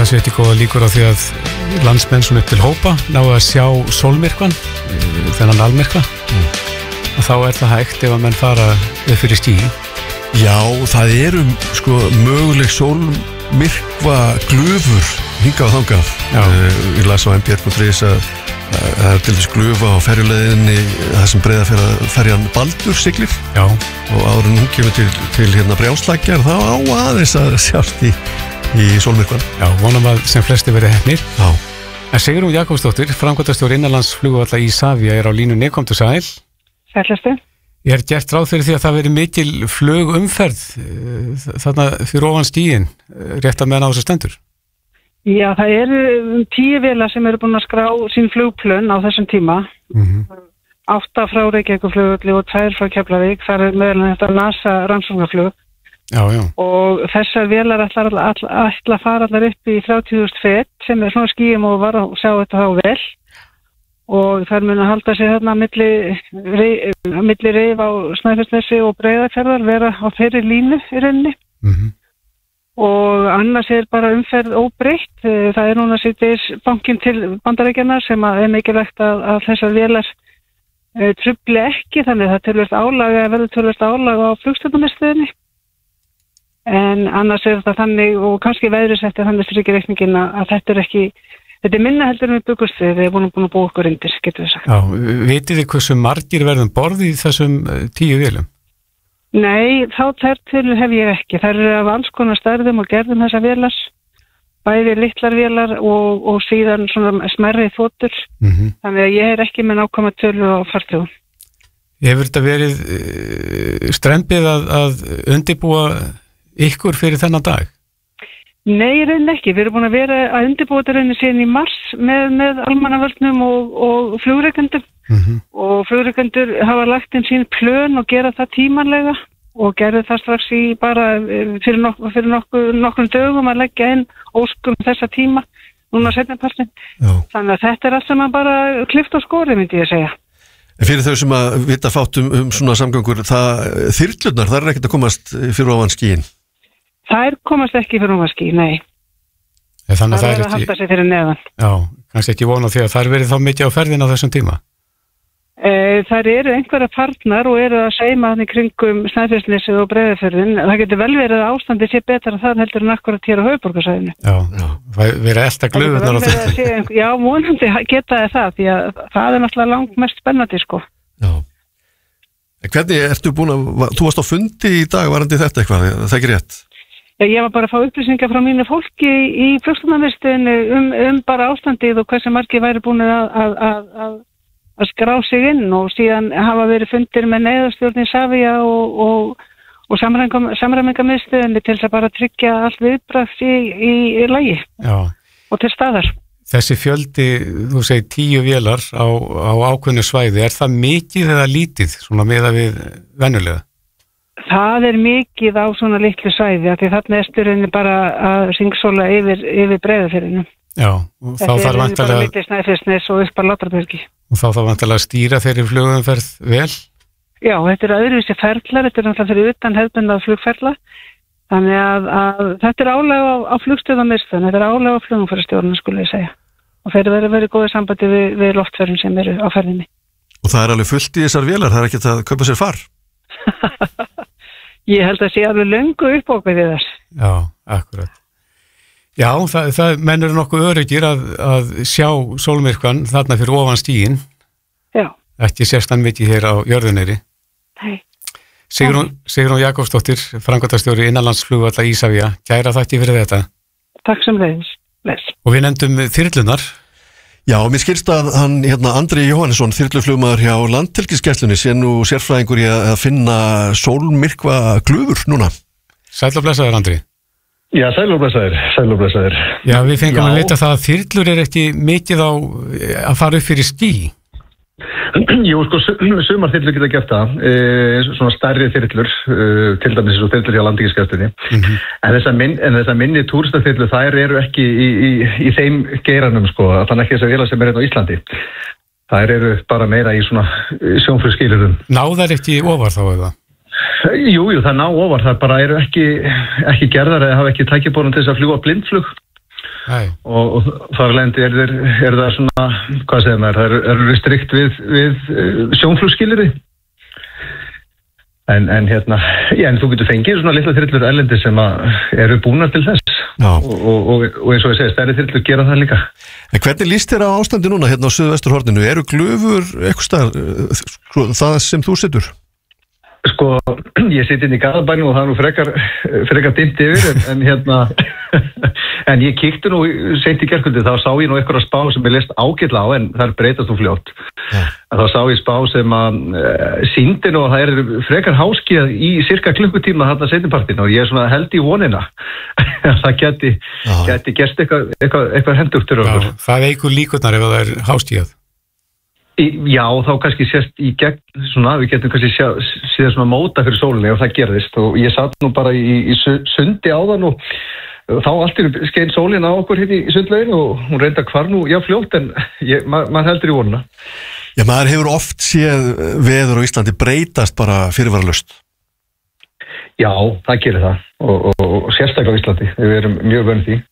það sé ekki góða líkur á því að landsmenn svona upp til hópa náðu að sjá sólmyrkvann, þennan almyrkva, og þá er það hægt ef að menn fara upp fyrir stígi. Já, það eru sko möguleg sólmyrkva glufur hingað og þangað. Ég las á mbr.is að það er til þess glufa á ferjuleiðinni það sem Breiðafjarðarferjan Baldur siglir. Já. Og áður en hún kemur til hérna Brjánslækjar þá á aðeins að sjást í sólmyrkvann. Já, vonum að sem flesti verið heppnir. Já. En Sigrún Jakobsdóttir, framkvæmdastjóri innanlandsflugvalla Isavia er á línunni, komdu sæl. Sællastu. Ég er gert ráð fyrir því að það veri mikil flugumferð þarna fyrir ofan stíginn, rétt að meðan á þessu stendur. Já, það eru 10 vélar sem eru búin að skrá sín flugplön á þessum tíma. 8 frá Reykjavíkurflugvelli og 2 frá Keflavík. Það er meðal þetta NASA rannsóknarflug. Já. Og þessar vélar ætla að fara allar upp í 30.000 fet sem er svona skýjum og var að sjá þetta þá vel. Og þær mun að halda sig þarna milli Reif á Snæfellsnesi og Breiðafjarðar vera á þeirri línu í rauninni. Og annars er bara umferð óbreytt. Það er núna sittir bankinn til Bandaríkjanna sem er mikilvægt að þessar vélar trufli ekki, þannig að það verður tölvöld álag á flugstjórnumiðstöðinni. En annars er þetta þannig, og kannski veðrisætti þannig strykkir reikningin að þetta er minna heldur en við byggust við erum búin að búa okkur undir, getur við sagt. Já, vitið þið hversu margir verðum borð í þessum 10 vélum? Nei, þær tölur hef ég ekki. Þær eru af alls konar stærðum og gerðum þessar vélar, bæði litlar vélar og síðan svona smerri þotur. Þannig að ég er ekki með nákvæma tölur á farþegum. Hefur þetta verið strembið að undirbúa ykkur fyrir þennan dag? Nei, raunin ekki. Við erum búin að vera að undirbúa þetta raunin síðan í mars með almannavörnum og flugrekendum. Og flugrekendur hafa lagt inn sín plön og gera það tímanlega og gerði það strax í bara fyrir nokkrum dögum að leggja inn óskum þessa tíma núna seinnipartinn. Þannig að þetta er allt sem bara klippt á skori, myndi ég segja. Fyrir þau sem að vita fátt svona samgöngur, þyrlurnar, það er ekkert að komast fyrir ofan skíin? Þær komast ekki fyrir ofan skíin, nei. Það er að halda sig fyrir neðan. Já, kannski ekki vona því að þær verið þá mikið á ferðin á þessum tíma? Þær eru einhverja farnar og eru að seima þannig kringum Snæfellsnesið og Breiðafjörðin. Það getur vel verið að ástandi sé betra þar heldur en akkurat hér á höfuðborgarsvæðinu. Já, verið elta glufurnar á þetta. Já, vonandi geta það því að það er náttúrulega langt mest spennandi, sko. Já. Hvernig ertu búin þú varst á fundi í dag varandi þetta eitthvað, það ekki rétt? Já, ég var bara að fá upplýsingar frá mínu fólki í flugstjórnarmiðstöðinni bara ástandið og hversu margir væri búin að skrá sig inn og síðan hafa verið fundir með neyðarstjórn Isavia og samræmingarmiðstöðinni til þess að bara tryggja allt viðbragð í lagi. Já. Og til staðar. Þessi fjöldi, þú segir 10 vélar á ákveðnu svæði, er það mikið eða lítið svona miðað við venjulega? Það er mikið á svona litlu svæði því þarna er styrunni bara að hringsóla yfir Breiðafjörðinum. Já, og þá þarf vantilega... Þetta er bara milli Snæfellsnes og upp að Látrabjargi. Og þá þarf vantilega að stýra þeirri flugumferð vel? Já, þetta er öðruvísi ferlar, þetta er náttúrulega fyrir utan hefðbundna flugferla. Þannig að þetta er álag á flugstöðarmiðstöðinni, þetta er álag á flugumferðarstjórnum, skulle ég segja. Og þeir verið góðið sambandi við loftferðin sem eru á ferðinni. Og það er alveg fullt í þessar vélar, það er ekkert að kaupa sér far? Ég held að sé alveg löngu uppbókið við þess. Já, akkurat. Já, menn eru nokkuð öryggir að sjá sólmyrkvann þarna fyrir ofan stíginn. Já. Ekki sérstan mikið hér á jörðuneyri. Nei. Sigrún Jakobsdóttir, framkvæmdastjóri innanlandsflugvalla Isavia, kæra þakki fyrir þetta. Takk sem leiðis. Og við nefndum þyrlunar. Já, mér skilst að hann, Andri Jóhannesson, þyrluflugmaður hjá Landhelgisgæslunni, sé nú sérfræðingur í að finna sólmyrkva glufur núna. Sæll og blessaður, Andri. Já, sæl og blessaður. Já, við fengum að vita það að þyrlur er ekki mikið á að fara upp fyrir ský. Jú, sko, sumar þyrlur geta gert það, svona stærri þyrlur, til dæmis eins og þyrlur hjá Landhelgisgæslunni. En þessar minni túristaþyrlur, þær eru ekki í þeim geiranum, sko, þannig ekki þessar vélar sem er hérna á Íslandi. Þær eru bara meira í svona sjónflugskilyrðum. Náðar ekki ofar þá eða? Jú, það ná ofar, það bara eru ekki gerðar eða hafa ekki tækjabórum til þess að fljúga blindflug og þar lendi er það svona, hvað segir maður, það eru strikt við sjónflugskilyrði. En en þú getur fengið svona litla þyrlur erlendi sem eru búnar til þess og eins og ég segi, stærri þyrlur gera það líka. En hvernig líst þér á ástandi núna hérna á Suðvesturhorninu? Eru glufur eitthvað staðar það sem þú situr? Sko, ég sitt inn í Garðabænum og það nú frekar dimmt yfir en ég kíkti nú seint í gærkvöldi, þá sá ég nú eitthvað spá sem ég lest ágætlega á en það breytast nú fljótt. Þá sá ég spá sem sýndi nú að það frekar háskíðað í cirka klukkutíma þarna seinnipartinn og ég svona held í vonina það geti gerst eitthvað hendugt til okkur. Það eigur líkurnar ef það háskíðað. Já, þá kannski sést í gegn svona, við getum kannski séð svona móta fyrir sólinni og það gerðist og ég satt nú bara í sundi áðan og þá allt skein sólin á okkur hérna í sundleginu og hún reynda hvar nú, já fljótt en maður heldur í vonuna. Já, maður hefur oft séð veður á Íslandi breytast bara fyrirvaralaust. Já, það gerir það og sérstaklega á Íslandi, við erum mjög vön því.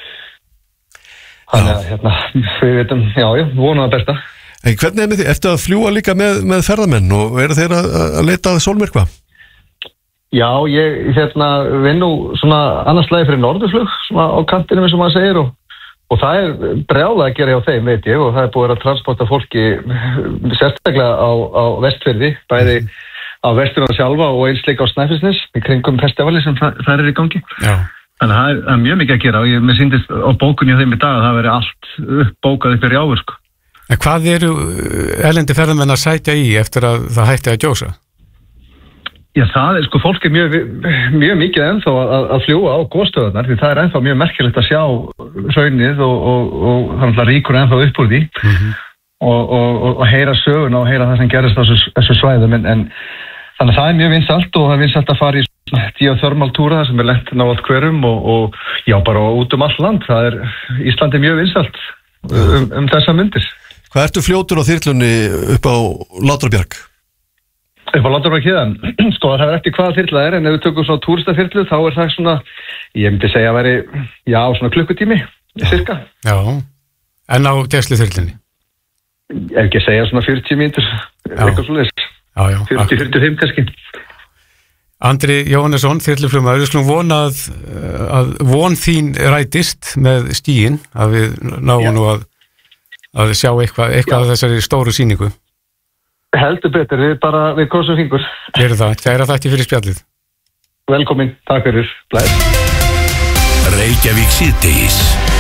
Þannig að við veitum, já, vonum það besta. En hvernig með því, eftir að fljúa líka með ferðamenn og eru þeir að leita að sólmyrkva? Já, ég vinn nú svona annars lagi fyrir norðurflug, svona á kantinum eins og maður segir og það brjálega að gera hjá þeim, veit ég, og það búið að transporta fólki sérstaklega á Vestfirði, bæði á Vesturland sjálfa og eins líka á Snæfellsnes, í kringum festivali sem það í gangi. Já. Þannig að það mjög mikið að gera og mér sýndist á bókunni á þeim í dag að það veri allt uppbókað upp í áður, sko. En hvað eru erlendi ferðamenn að sætja í eftir að það hætti að gjósa? Já, það sko, fólk mjög mikið ennþá að fljúa á góðstöðunar því það ennþá mjög merkilegt að sjá hraunið og þannig að ríkur ennþá upp úr því og heyra söguna og heyra það sem gerist á þessu svæðum en þannig að það mjög vinsælt og það vinsælt að fara í geothermal-túra sem lent nálægt hverum og já, bara út all land, Íslandi mjög vinsælt þessa myndir. Hvað ertu fljótur á þyrlunni upp á Látrabjarg? Upp á Látrabjarg héðan? Sko, það eftir hvaða þyrla en ef við tökum svona túristaþyrlu þá það svona, ég myndi segja að veri, já, svona klukkutími, cirka. Já, en á gæsluþyrlunni? Ef ekki að segja svona 40 mínútur, eitthvað svoleiðis. Já, 40-45 kannski. Andri Jóhannesson, þyrluflugmaður, við skulum vona að von þín rætist með stíin, að við náum nú að sjá eitthvað af þessari stóru sýningu. Heldur betur, við krossum fingur. Gerum það, kæra þætti fyrir spjallið. Velkomin, takk fyrir, blæs. Reykjavík síðdegis.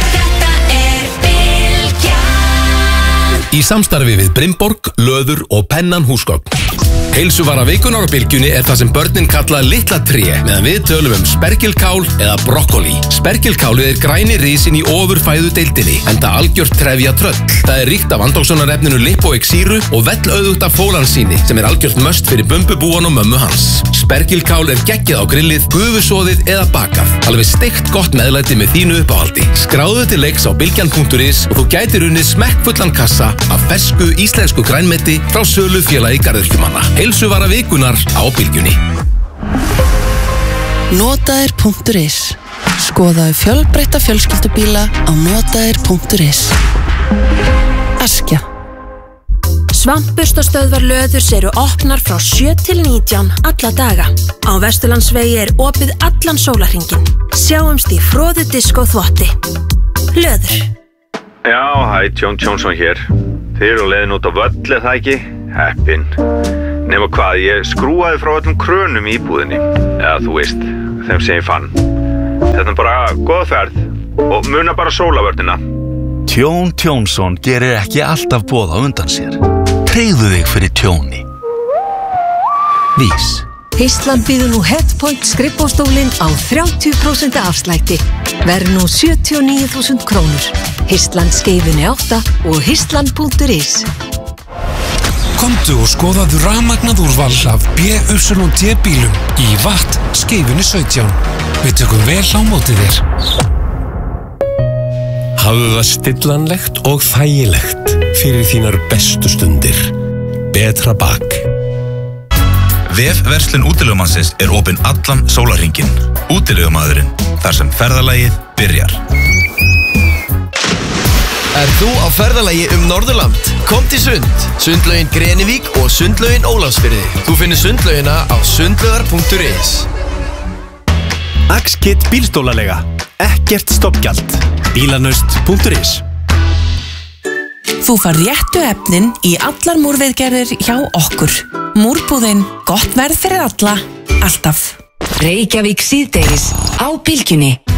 Í samstarfi við Brimborg, Löður og Pennan húsgögn. Heilsuvara vikunar á Bylgjunni það sem börnin kalla litla tré meðan við tölum spergilkál eða brokkoli. Spergilkálið græni risinn í ofurfæðu deildinni enda algjört trefja tröll. Það ríkt af andóksonarefninu lipoexíru og vellauðugt af fólansíni sem algjört möst fyrir bumbubúan og mömmu hans. Spergilkál geggjað á grillið, gufusoðið eða bakað. Alveg steikt gott meðlæti með þínu uppáhaldi. Skráðu til leiks á bylgjan.is og þú gætir unnið smekkfullan kassa af fersku íslensku grænmeti frá sölufélagi garðyrkjumanna. Heilsuvara vikunar á Bylgjunni. Notaðir.is. Skoðaðu fjölbreytta fjölskyldubíla á notaðir.is. Askja. Svampburstastöðvar Löðurs eru opnar frá 7 til 19 alla daga. Á Vesturlandsvegi opið allan sólarhringinn. Sjáumst í froðu diskó þvotti. Löður. Já, hæ, Jón Jónsson hér. Þið eru á leiðin út á völl, það ekki? Heppin. Nema hvað, ég skrúaði frá öllum krönum í íbúðinni. Eða þú veist, þeim sem ég fann. Þetta bara góð ferð og muna bara sólavörnina. Jón Jónsson gerir ekki alltaf boð á undan sér. Tryggðu þig fyrir tjóni. Vís. Ísland býður nú Headpoint skrifborðsstólinn á 30% afslætti. Verð nú 79.000 krónur. Ísland skeifunni 8 og Ísland.is. Komdu og skoðaðu rafmagnað úrval af BYD bílum í Watt skeifunni 17. Við tökum vel á móti þér. Hafðu það stillanlegt og þægilegt fyrir þínar bestu stundir. Betra bak. Vefverslun útilegumannsins opin allan sólarhringinn. Útilegumaðurinn, þar sem ferðalagið byrjar. Er þú á ferðalagi Norðurland? Kom til Sund, Sundlaugin Grenivík og Sundlaugin Ólafsfirði. Þú finnir sundlaugina á sundlaugar.is. Axkit bílstólalega. Ekkert stoppgjald. Bílanaust.is. Þú fær réttu efnin í allar múrviðgerðir hjá okkur. Múrbúðin, gott verð fyrir alla, alltaf. Reykjavík síðdegis á Bylgjunni.